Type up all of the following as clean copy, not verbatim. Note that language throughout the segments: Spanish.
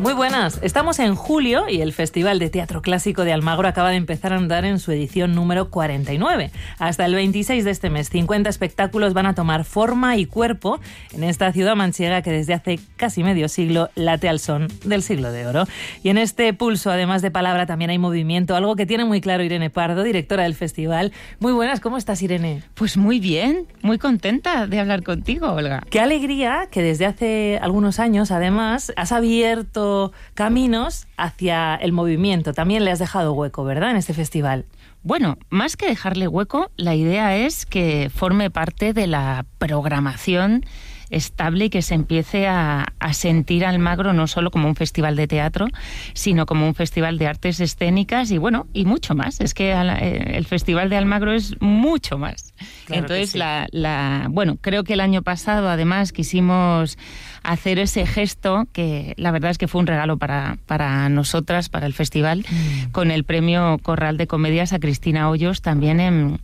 Muy buenas. Estamos en julio y el Festival de Teatro Clásico de Almagro acaba de empezar a andar en su edición número 49. Hasta el 26 de este mes, 50 espectáculos van a tomar forma y cuerpo en esta ciudad manchega que desde hace casi medio siglo late al son del Siglo de Oro. Y en este pulso, además de palabra, también hay movimiento, algo que tiene muy claro Irene Pardo, directora del festival. Muy buenas, ¿cómo estás, Irene? Pues muy bien, muy contenta de hablar contigo, Olga. Qué alegría que desde hace algunos años, además, has abierto caminos hacia el movimiento. También le has dejado hueco, ¿verdad?, en este festival. Bueno, más que dejarle hueco, la idea es que forme parte de la programación estable y que se empiece a sentir Almagro no solo como un festival de teatro, sino como un festival de artes escénicas y bueno, y mucho más. Es que el Festival de Almagro es mucho más. Claro. Entonces, sí. Bueno, creo que el año pasado además quisimos hacer ese gesto que la verdad es que fue un regalo para nosotras, para el festival, con el premio Corral de Comedias a Cristina Hoyos, también en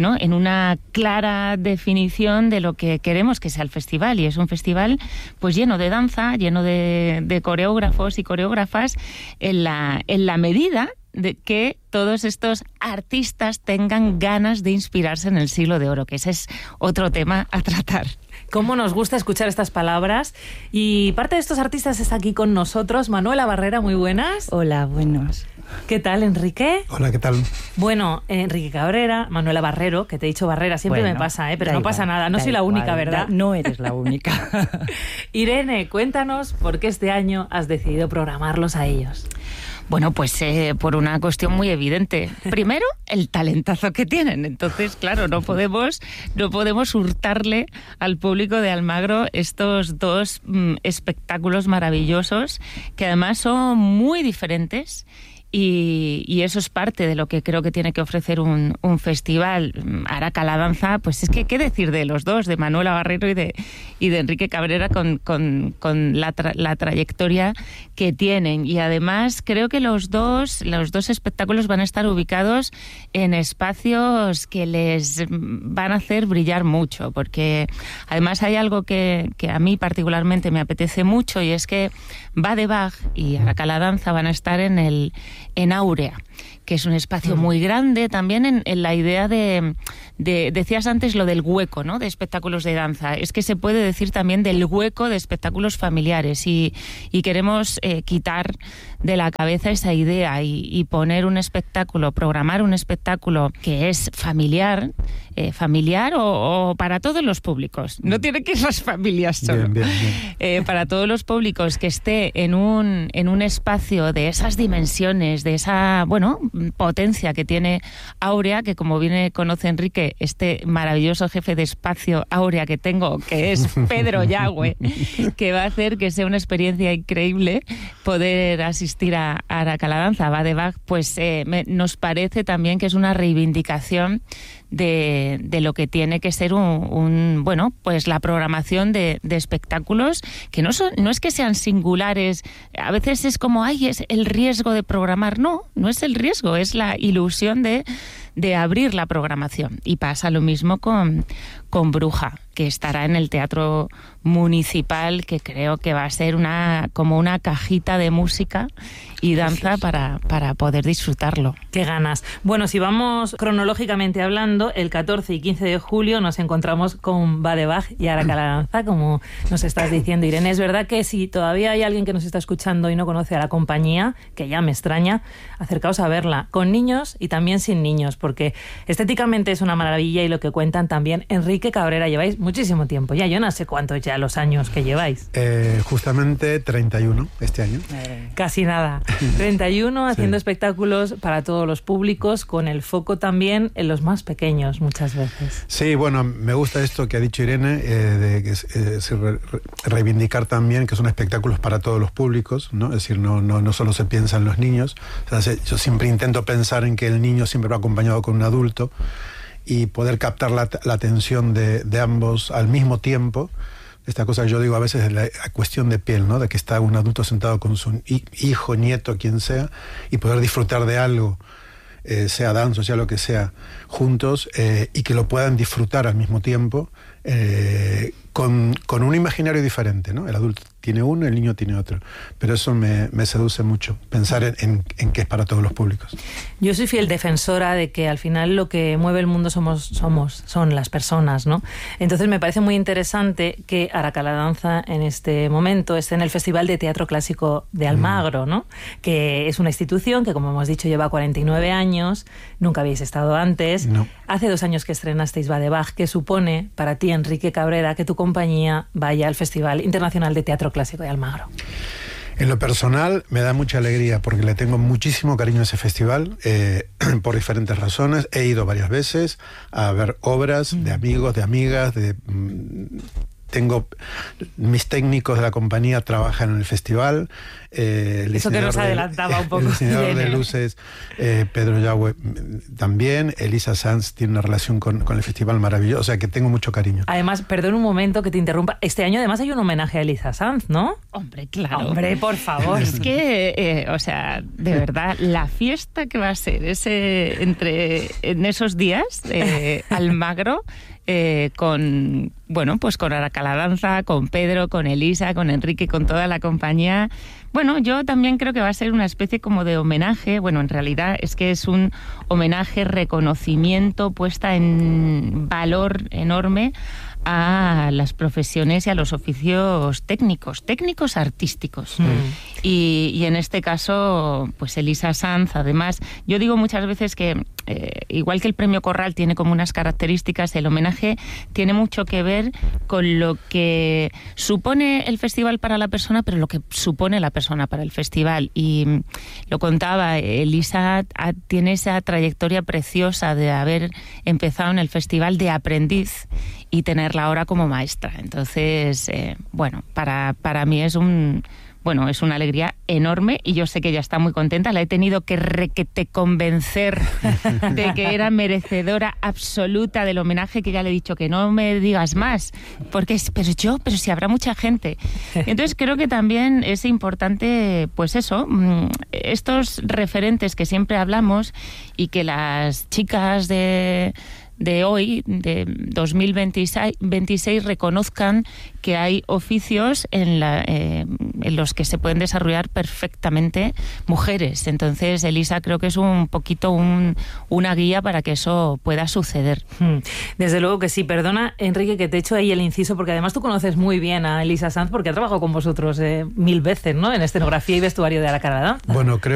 una clara definición de lo que queremos que sea el festival. Y es un festival pues lleno de danza, lleno de coreógrafos y coreógrafas en la medida de que todos estos artistas tengan ganas de inspirarse en el Siglo de Oro, que ese es otro tema a tratar. Cómo nos gusta escuchar estas palabras. Y parte de estos artistas está aquí con nosotros. Manuela Barrera, muy buenas. Hola, buenos. ¿Qué tal, Enrique? Hola, ¿qué tal? Bueno, Enrique Cabrera, Manuela Barrero, que te he dicho Barrera, siempre me pasa, pero no pasa nada. No soy la única, ¿verdad? No eres la única. Irene, cuéntanos por qué este año has decidido programarlos a ellos. Bueno, pues por una cuestión muy evidente. Primero, el talentazo que tienen. Entonces, claro, no podemos hurtarle al público de Almagro estos dos espectáculos maravillosos que además son muy diferentes. Y eso es parte de lo que creo que tiene que ofrecer un festival. Araca la danza, pues es que qué decir de los dos, de Manuela Barrero y de Enrique Cabrera con la trayectoria que tienen. Y además creo que los dos espectáculos van a estar ubicados en espacios que les van a hacer brillar mucho, porque además hay algo que a mí particularmente me apetece mucho, y es que Bade Bach y Araca la danza van a estar en Áurea, que es un espacio muy grande, también en la idea de decías antes lo del hueco, ¿no?, de espectáculos de danza. Es que se puede decir también del hueco de espectáculos familiares, y queremos quitar de la cabeza esa idea y poner un espectáculo, programar un espectáculo que es familiar o para todos los públicos. No tiene que ir las familias solo. Bien. Para todos los públicos, que esté en un espacio de esas dimensiones, de esa potencia que tiene Áurea, que como bien conoce Enrique, este maravilloso jefe de espacio Áurea que tengo, que es Pedro Yagüe, que va a hacer que sea una experiencia increíble poder asistir a Araca la danza, a Bade Bach, pues nos parece también que es una reivindicación de lo que tiene que ser pues la programación de espectáculos que no es que sean singulares. A veces es como, es el riesgo de programar. No es el riesgo, es la ilusión de abrir la programación. Y pasa lo mismo con Bruja, que estará en el Teatro Municipal, que creo que va a ser como una cajita de música y danza para poder disfrutarlo. ¡Qué ganas! Bueno, si vamos cronológicamente hablando, el 14 y 15 de julio nos encontramos con Bade Bach y Araca la danza, como nos estás diciendo, Irene. Es verdad que si todavía hay alguien que nos está escuchando y no conoce a la compañía, que ya me extraña, acercaos a verla, con niños y también sin niños, porque estéticamente es una maravilla, y lo que cuentan también. Enrique Cabrera, lleváis muchísimo tiempo ya, yo no sé cuántos ya los años que lleváis. Justamente 31 este año. Casi nada. 31 haciendo espectáculos para todos los públicos, con el foco también en los más pequeños muchas veces. Sí, bueno, me gusta esto que ha dicho Irene, de reivindicar también que son espectáculos para todos los públicos, ¿no? Es decir, no solo se piensa en los niños. O sea, yo siempre intento pensar en que el niño siempre va acompañado con un adulto, y poder captar la atención de ambos al mismo tiempo. Esta cosa que yo digo a veces es la cuestión de piel, ¿no? De que está un adulto sentado con su hijo, nieto, quien sea, y poder disfrutar de algo, sea danza, sea lo que sea, juntos, y que lo puedan disfrutar al mismo tiempo, con un imaginario diferente, ¿no? El adulto tiene uno, el niño tiene otro. Pero eso me seduce mucho, pensar en que es para todos los públicos. Yo soy fiel defensora de que al final lo que mueve el mundo son las personas, ¿no? Entonces me parece muy interesante que Aracaladanza en este momento esté en el Festival de Teatro Clásico de Almagro, ¿no? Que es una institución que, como hemos dicho, lleva 49 años, nunca habéis estado antes. No. Hace 2 años que estrenasteis Va de Bach. ¿Qué supone para ti, Enrique Cabrera, que tu compañía vaya al Festival Internacional de Teatro Clásico de Almagro? En lo personal me da mucha alegría porque le tengo muchísimo cariño a ese festival por diferentes razones. He ido varias veces a ver obras de amigos, de amigas, tengo mis técnicos de la compañía trabajan en el festival. Eso que nos adelantaba un poco. El diseñador de luces, Pedro Yagüe, también. Elisa Sanz tiene una relación con el festival maravilloso, o sea que tengo mucho cariño. Además, perdón un momento que te interrumpa, este año además hay un homenaje a Elisa Sanz, ¿no? Hombre, claro. Hombre, por favor. Es que, o sea, de verdad, la fiesta que va a ser en esos días, Almagro, con Aracaladanza, con Pedro, con Elisa, con Enrique, con toda la compañía. Bueno, yo también creo que va a ser una especie como de homenaje. Bueno, en realidad es que es un homenaje, reconocimiento, puesta en valor enorme a las profesiones y a los oficios técnicos artísticos. Y en este caso, pues Elisa Sanz, además, yo digo muchas veces que igual que el Premio Corral tiene como unas características, el homenaje tiene mucho que ver con lo que supone el festival para la persona, pero lo que supone la persona para el festival. Y lo contaba, Elisa tiene esa trayectoria preciosa de haber empezado en el festival de aprendiz y tenerla ahora como maestra. Entonces, para mí es es una alegría enorme y yo sé que ella está muy contenta. La he tenido que convencer de que era merecedora absoluta del homenaje, que ya le he dicho que no me digas más, pero si habrá mucha gente. Entonces creo que también es importante, pues eso, estos referentes que siempre hablamos y que las chicas de hoy, de 2026, reconozcan que hay oficios en los que se pueden desarrollar perfectamente mujeres. Entonces, Elisa, creo que es un poquito una guía para que eso pueda suceder. Desde luego que sí. Perdona, Enrique, que te echo ahí el inciso, porque además tú conoces muy bien a Elisa Sanz, porque ha trabajado con vosotros 1000 veces, ¿no? En escenografía y vestuario de Aracaladanza. Bueno, creo